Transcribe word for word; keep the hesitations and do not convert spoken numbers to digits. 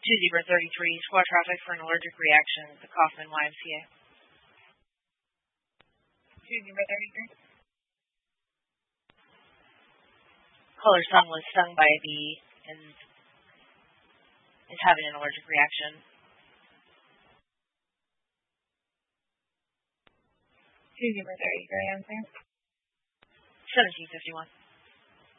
two zero thirty-three, squad traffic for an allergic reaction at the Kaufman Y M C A. two zero thirty-three. Caller's son was stung by a bee and is having an allergic reaction. two zero thirty-three, answer. seventeen fifty-one.